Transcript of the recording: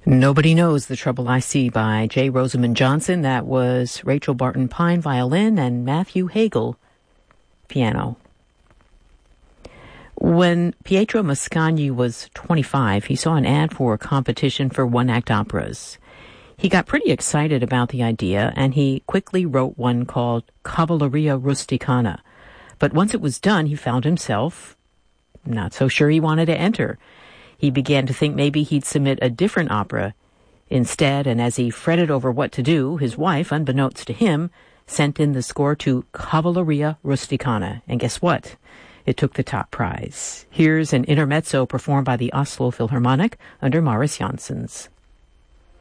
Nobody Knows the Trouble I See by J. Rosamond Johnson. That was Rachel Barton Pine, violin, and Matthew Hagel, piano. When Pietro Mascagni was 25, he saw an ad for a competition for one-act operas. He got pretty excited about the idea, and he quickly wrote one called Cavalleria Rusticana. But once it was done, he found himself not so sure he wanted to enter. He began to think maybe he'd submit a different opera instead, and as he fretted over what to do, his wife, unbeknownst to him, sent in the score to Cavalleria Rusticana. And guess what? It took the top prize. Here's an intermezzo performed by the Oslo Philharmonic under Maurice Janssens.